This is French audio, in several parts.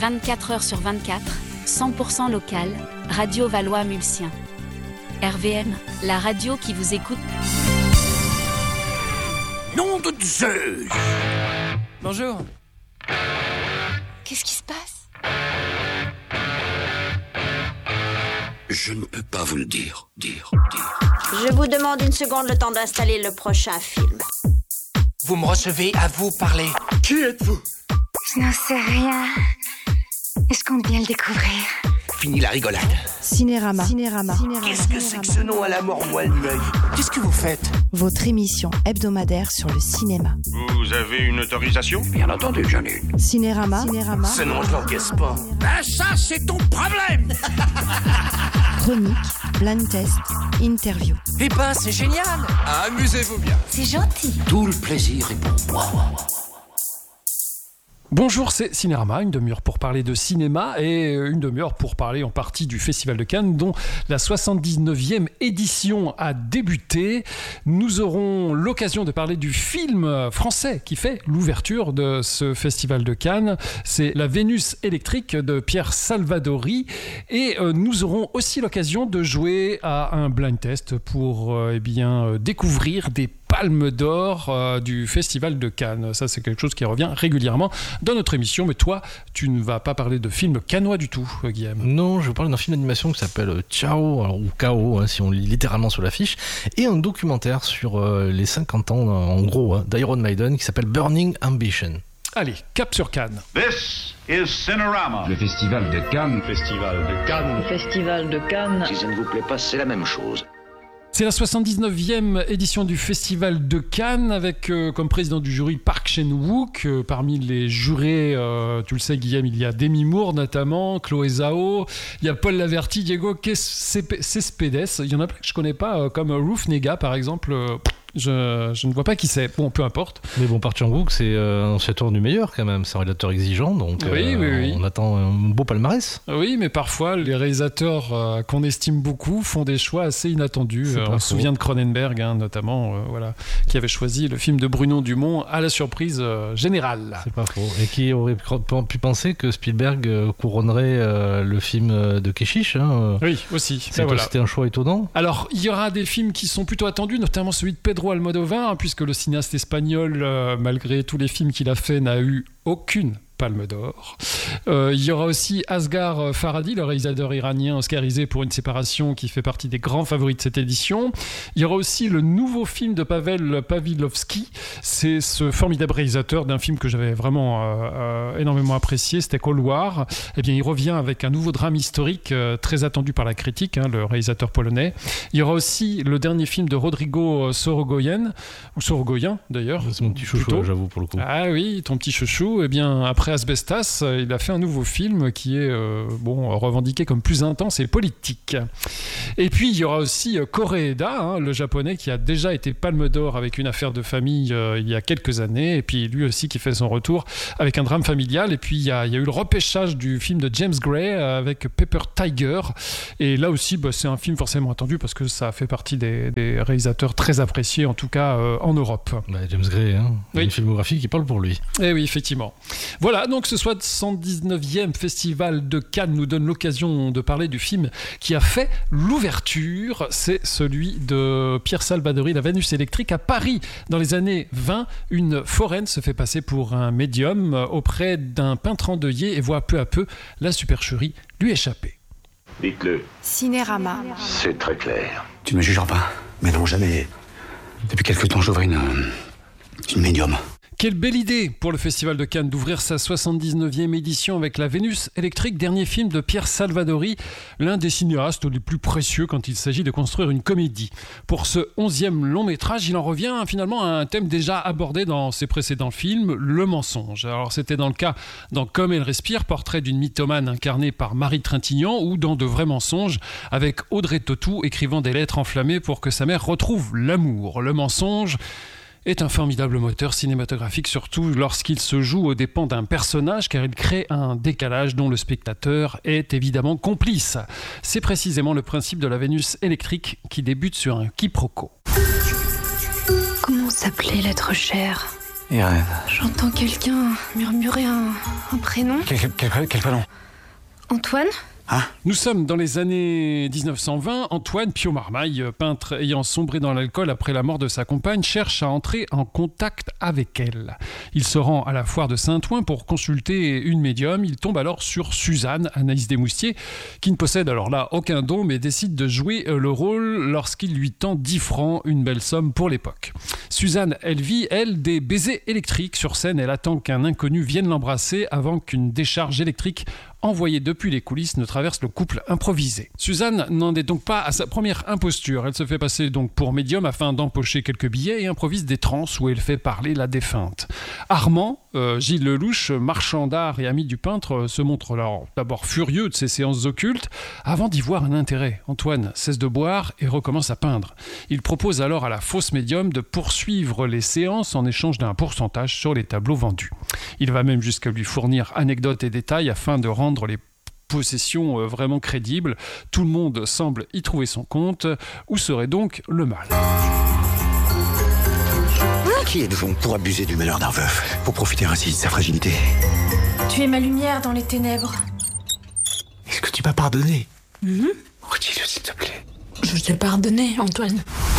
24 heures sur 24, 100% local, Radio Valois-Mulsien. RVM, la radio qui vous écoute. Nom de Zeus! Bonjour. Qu'est-ce qui se passe? Je ne peux pas vous le dire. Je vous demande une seconde, le temps d'installer le prochain film. Vous me recevez, à vous parler. Qui êtes-vous? Je n'en sais rien. Est-ce qu'on vient le découvrir? Fini la rigolade. Cinérama. Qu'est-ce que c'est que ce nom à la mort moelle l'œil? Qu'est-ce que vous faites? Votre émission hebdomadaire sur le cinéma. Vous avez une autorisation? Bien entendu, j'en ai une. Cinérama. Ce nom, je l'encaisse pas. Ben ça, c'est ton problème! Chronique, blind test, interview. Eh ben, c'est génial. Amusez-vous bien. C'est gentil. Tout le plaisir est pour moi. Bonjour, c'est Cinérama, une demi-heure pour parler de cinéma et une demi-heure pour parler en partie du Festival de Cannes dont la 79e édition a débuté. Nous aurons l'occasion de parler du film français qui fait l'ouverture de ce Festival de Cannes. C'est La Vénus électrique de Pierre Salvadori et nous aurons aussi l'occasion de jouer à un blind test pour découvrir des Palme d'Or du Festival de Cannes. Ça, c'est quelque chose qui revient régulièrement dans notre émission. Mais toi, tu ne vas pas parler de film cannois du tout, Guillaume. Non, je vais parler d'un film d'animation qui s'appelle Ciao, ou K.O., si on lit littéralement sur l'affiche, et un documentaire sur les 50 ans, en gros, d'Iron Maiden, qui s'appelle Burning Ambition. Allez, cap sur Cannes. This is Cinerama. Le Festival de Cannes. Festival de Cannes. Festival de Cannes. Si ça ne vous plaît pas, c'est la même chose. C'est la 79e édition du Festival de Cannes avec comme président du jury Park Chan-wook. Parmi les jurés, tu le sais Guillaume, il y a Demi Moore notamment, Chloé Zhao, il y a Paul Laverty, Diego Cespedes. Il y en a plein que je connais pas, comme Ruth Negga par exemple. Je ne vois pas qui c'est. Bon, peu importe. Mais bon, Park Chan-wook, c'est un tour du meilleur quand même. C'est un réalisateur exigeant, donc oui. On attend un beau palmarès. Oui, mais parfois, les réalisateurs qu'on estime beaucoup font des choix assez inattendus. On se souvient de Cronenberg, notamment, qui avait choisi le film de Bruno Dumont à la surprise générale. C'est pas faux. Et qui aurait pu penser que Spielberg couronnerait le film de Keshish. Oui, aussi. C'était un choix étonnant. Alors, il y aura des films qui sont plutôt attendus, notamment celui de Pedro Almodovar, puisque le cinéaste espagnol, malgré tous les films qu'il a fait, n'a eu aucune Palme d'Or. Il y aura aussi Asghar Farhadi, le réalisateur iranien oscarisé pour Une séparation, qui fait partie des grands favoris de cette édition. Il y aura aussi le nouveau film de Pavel Pawlikowski. C'est ce formidable réalisateur d'un film que j'avais vraiment énormément apprécié, c'était Cold War. Eh bien, il revient avec un nouveau drame historique très attendu par la critique, le réalisateur polonais. Il y aura aussi le dernier film de Rodrigo Sorogoyen, ou Sorogoyen d'ailleurs. C'est mon petit chouchou, j'avoue, pour le coup. Ah oui, ton petit chouchou. Eh bien, après Asbestas, il a fait un nouveau film qui est revendiqué comme plus intense et politique. Et puis il y aura aussi Koreeda, le japonais qui a déjà été Palme d'Or avec Une affaire de famille il y a quelques années, et puis lui aussi qui fait son retour avec un drame familial. Et puis il y a eu le repêchage du film de James Gray avec Pepper Tiger, et là aussi c'est un film forcément attendu parce que ça fait partie des réalisateurs très appréciés, en tout cas en Europe. James Gray, oui. Une filmographie qui parle pour lui. Eh oui, effectivement. Voilà, donc ce 79e Festival de Cannes nous donne l'occasion de parler du film qui a fait l'ouverture. C'est celui de Pierre Salvadori, La Vénus électrique. À Paris, dans les années 20, une foraine se fait passer pour un médium auprès d'un peintre endeuillé et voit peu à peu la supercherie lui échapper. Dites-le. Cinérama. C'est très clair. Tu me jugeras pas? Mais non, jamais. Depuis quelque temps, j'ouvre une médium. Quelle belle idée pour le Festival de Cannes d'ouvrir sa 79e édition avec La Vénus électrique, dernier film de Pierre Salvadori, l'un des cinéastes les plus précieux quand il s'agit de construire une comédie. Pour ce 11e long métrage, il en revient finalement à un thème déjà abordé dans ses précédents films, le mensonge. Alors c'était dans le cas dans Comme elle respire, portrait d'une mythomane incarnée par Marie Trintignant, ou dans De vrais mensonges avec Audrey Tautou écrivant des lettres enflammées pour que sa mère retrouve l'amour. Le mensonge est un formidable moteur cinématographique, surtout lorsqu'il se joue aux dépens d'un personnage, car il crée un décalage dont le spectateur est évidemment complice. C'est précisément le principe de La Vénus électrique qui débute sur un quiproquo. Comment s'appelait l'être cher? Irène. J'entends quelqu'un murmurer un prénom. Quel prénom? Antoine? Nous sommes dans les années 1920. Antoine Pio Marmaille, peintre ayant sombré dans l'alcool après la mort de sa compagne, cherche à entrer en contact avec elle. Il se rend à la foire de Saint-Ouen pour consulter une médium. Il tombe alors sur Suzanne, Anaïs Desmoustiers, qui ne possède alors là aucun don, mais décide de jouer le rôle lorsqu'il lui tend 10 francs, une belle somme pour l'époque. Suzanne, elle vit, elle, des baisers électriques. Sur scène, elle attend qu'un inconnu vienne l'embrasser avant qu'une décharge électrique envoyée depuis les coulisses ne traverse le couple improvisé. Suzanne n'en est donc pas à sa première imposture. Elle se fait passer donc pour médium afin d'empocher quelques billets et improvise des transes où elle fait parler la défunte. Armand, Gilles Lelouch, marchand d'art et ami du peintre, se montre alors d'abord furieux de ces séances occultes avant d'y voir un intérêt. Antoine cesse de boire et recommence à peindre. Il propose alors à la fausse médium de poursuivre les séances en échange d'un pourcentage sur les tableaux vendus. Il va même jusqu'à lui fournir anecdotes et détails afin de rendre les possessions vraiment crédibles. Tout le monde semble y trouver son compte. Où serait donc le mal ? Qui êtes-vous pour abuser du malheur d'un veuf, pour profiter ainsi de sa fragilité? Tu es ma lumière dans les ténèbres. Est-ce que tu m'as pardonné? Redis-le, s'il te plaît. Je t'ai pardonné, Antoine.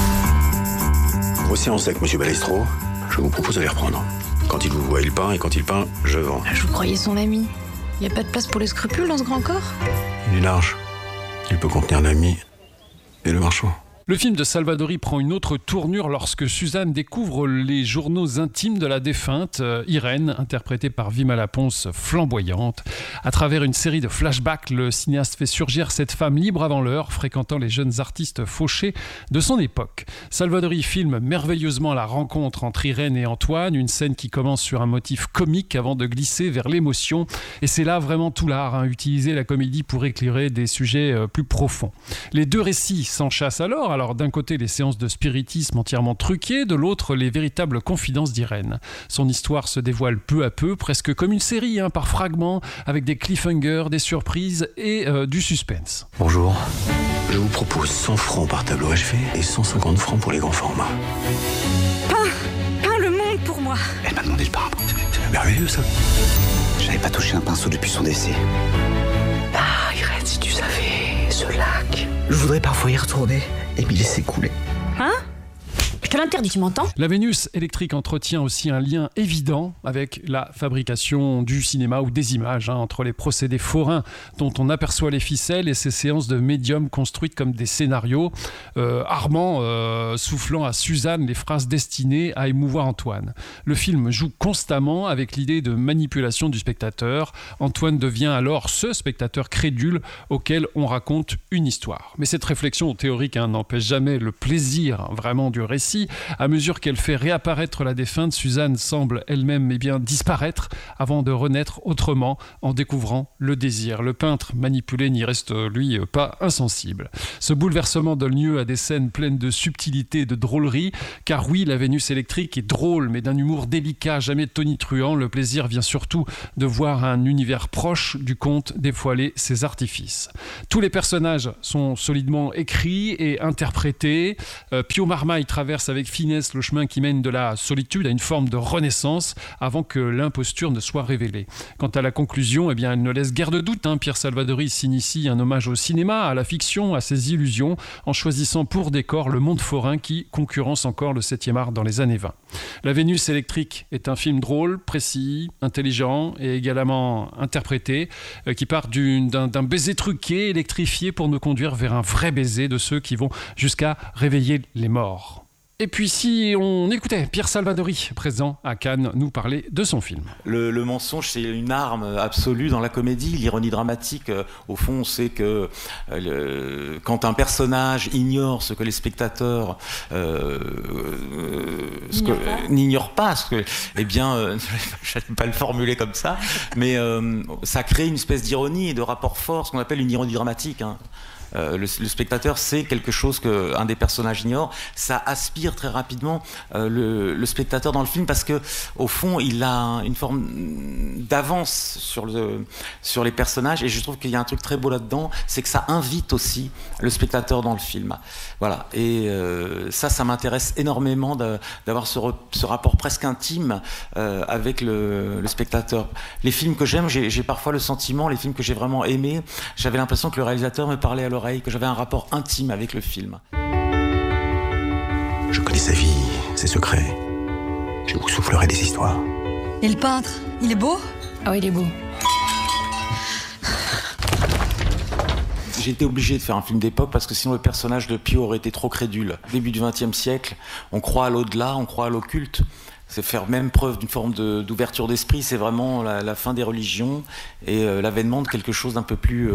Vos séances avec Monsieur Balestro, je vous propose de les reprendre. Quand il vous voit, il peint, et quand il peint, je vends. Je vous croyais son ami. Y a pas de place pour les scrupules dans ce grand corps? Il est large. Il peut contenir l'ami et le marchand. Le film de Salvadori prend une autre tournure lorsque Suzanne découvre les journaux intimes de la défunte, Irène, interprétée par Vima Laponce, flamboyante. À travers une série de flashbacks, le cinéaste fait surgir cette femme libre avant l'heure, fréquentant les jeunes artistes fauchés de son époque. Salvadori filme merveilleusement la rencontre entre Irène et Antoine, une scène qui commence sur un motif comique avant de glisser vers l'émotion. Et c'est là vraiment tout l'art, utiliser la comédie pour éclairer des sujets plus profonds. Les deux récits s'enchassent alors d'un côté les séances de spiritisme entièrement truquées, de l'autre les véritables confidences d'Irène. Son histoire se dévoile peu à peu, presque comme une série, par fragments, avec des cliffhangers, des surprises et du suspense. Bonjour, je vous propose 100 francs par tableau achevé et 150 francs pour les grands formats. Peins le monde pour moi. Elle m'a demandé de peindre. C'est merveilleux ça. J'avais pas touché un pinceau depuis son décès. Ah, Irène, si tu savais, ce lac. Je voudrais parfois y retourner et m'y laisser couler. Je te l'interdis, tu m'entends? La Vénus électrique entretient aussi un lien évident avec la fabrication du cinéma ou des images, entre les procédés forains dont on aperçoit les ficelles et ces séances de médium construites comme des scénarios. Armand soufflant à Suzanne les phrases destinées à émouvoir Antoine. Le film joue constamment avec l'idée de manipulation du spectateur. Antoine devient alors ce spectateur crédule auquel on raconte une histoire. Mais cette réflexion théorique n'empêche jamais le plaisir vraiment du récit. À mesure qu'elle fait réapparaître la défunte, Suzanne semble elle-même disparaître avant de renaître autrement en découvrant le désir. Le peintre manipulé n'y reste, lui, pas insensible. Ce bouleversement donne lieu à des scènes pleines de subtilité et de drôlerie, car oui, la Vénus électrique est drôle, mais d'un humour délicat, jamais tonitruant. Le plaisir vient surtout de voir un univers proche du conte dévoiler ses artifices. Tous les personnages sont solidement écrits et interprétés. Pio Marmaille traverse avec finesse le chemin qui mène de la solitude à une forme de renaissance avant que l'imposture ne soit révélée. Quant à la conclusion, elle ne laisse guère de doute. Pierre Salvadori s'initie un hommage au cinéma, à la fiction, à ses illusions, en choisissant pour décor le monde forain qui concurrence encore le 7e art dans les années 20. La Vénus électrique est un film drôle, précis, intelligent et également interprété, qui part d'un baiser truqué, électrifié pour nous conduire vers un vrai baiser de ceux qui vont jusqu'à réveiller les morts. Et puis si on écoutait Pierre Salvadori, présent à Cannes, nous parler de son film. Le mensonge, c'est une arme absolue dans la comédie. L'ironie dramatique, au fond, c'est que quand un personnage ignore ce que les spectateurs n'ignorent pas, je n'allais pas le formuler comme ça, mais ça crée une espèce d'ironie et de rapport fort, ce qu'on appelle une ironie dramatique. le spectateur sait quelque chose qu'un des personnages ignore. Ça aspire très rapidement le spectateur dans le film parce que au fond il a une forme d'avance sur les personnages, et je trouve qu'il y a un truc très beau là-dedans, c'est que ça invite aussi le spectateur dans le film. Voilà, et ça m'intéresse énormément d'avoir ce rapport presque intime avec le spectateur. Les films que j'aime, j'ai parfois le sentiment, les films que j'ai vraiment aimés, j'avais l'impression que le réalisateur me parlait à l'oreille, que j'avais un rapport intime avec le film. Je connais sa vie, ses secrets. Je vous soufflerai des histoires. Et le peintre, il est beau ? Ah oui, il est beau. J'ai été obligé de faire un film d'époque parce que sinon le personnage de Pio aurait été trop crédule. Début du XXe siècle, on croit à l'au-delà, on croit à l'occulte. C'est faire même preuve d'une forme d'ouverture d'esprit, c'est vraiment la fin des religions et l'avènement de quelque chose d'un peu plus,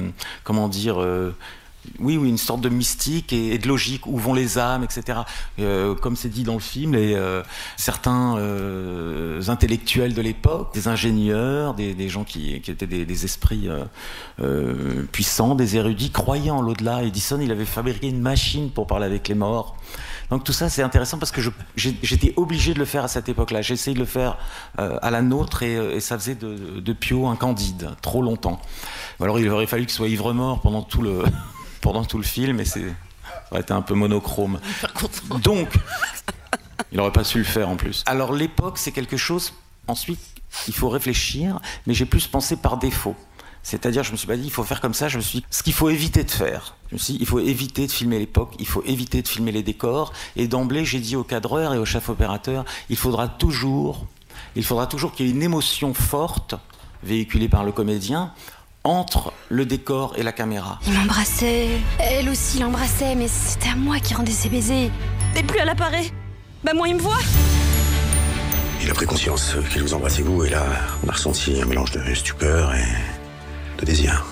oui, une sorte de mystique et de logique, où vont les âmes, etc. Comme c'est dit dans le film, certains intellectuels de l'époque, des ingénieurs, des gens qui étaient des esprits puissants, des érudits, croyaient en l'au-delà. Edison, il avait fabriqué une machine pour parler avec les morts. Donc tout ça, c'est intéressant parce que j'étais obligé de le faire à cette époque-là. J'ai essayé de le faire à la nôtre et ça faisait de Pio un Candide, trop longtemps. Alors il aurait fallu qu'il soit ivre-mort pendant tout le film, et ça aurait été un peu monochrome. Donc, il n'aurait pas su le faire en plus. Alors l'époque, c'est quelque chose, ensuite, il faut réfléchir, mais j'ai plus pensé par défaut. C'est-à-dire, je me suis pas dit, il faut faire comme ça, ce qu'il faut éviter de faire. Je me suis dit, il faut éviter de filmer l'époque, il faut éviter de filmer les décors, et d'emblée, j'ai dit au cadreur et au chef opérateur, il faudra toujours qu'il y ait une émotion forte, véhiculée par le comédien, entre le décor et la caméra. Il m'embrassait, elle aussi l'embrassait, mais c'était à moi qui rendais ses baisers. Et plus elle apparaît, moi il me voit. Il a pris conscience qu'il vous embrassait vous, et là, on a ressenti un mélange de stupeur et de désir.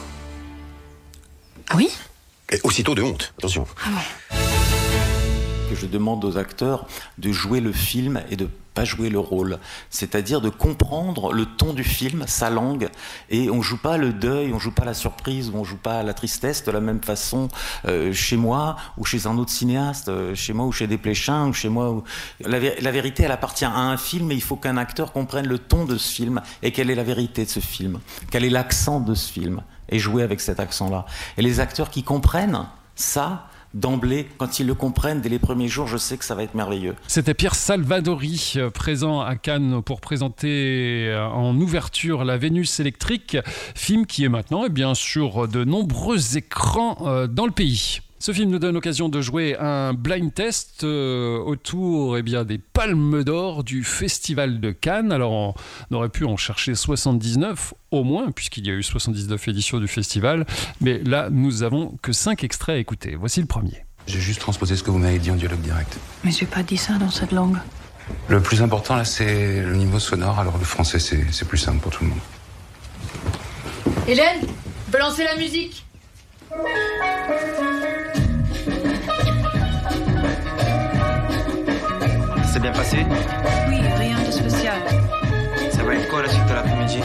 Ah oui ? Et aussitôt de honte, attention. Ah bon ? Que je demande aux acteurs de jouer le film et de pas jouer le rôle, c'est-à-dire de comprendre le ton du film, sa langue, et on joue pas le deuil, on joue pas la surprise, on joue pas la tristesse de la même façon chez moi ou chez un autre cinéaste, chez moi ou chez Desplechin ou chez moi. La vérité, elle appartient à un film, et il faut qu'un acteur comprenne le ton de ce film et quelle est la vérité de ce film, quel est l'accent de ce film, et jouer avec cet accent-là. Et les acteurs qui comprennent ça, d'emblée, quand ils le comprennent dès les premiers jours, je sais que ça va être merveilleux. C'était Pierre Salvadori, présent à Cannes pour présenter en ouverture La Vénus électrique, film qui est maintenant sur de nombreux écrans dans le pays. Ce film nous donne l'occasion de jouer un blind test autour des Palmes d'Or du Festival de Cannes. Alors on aurait pu en chercher 79 au moins, puisqu'il y a eu 79 éditions du festival. Mais là, nous avons que 5 extraits à écouter. Voici le premier. J'ai juste transposé ce que vous m'avez dit en dialogue direct. Mais j'ai pas dit ça dans cette langue. Le plus important là, c'est le niveau sonore. Alors le français, c'est plus simple pour tout le monde. Hélène, tu peux lancer la musique ? C'est bien passé ? Oui, rien de spécial. Ça va être quoi la suite de l'après-midi ?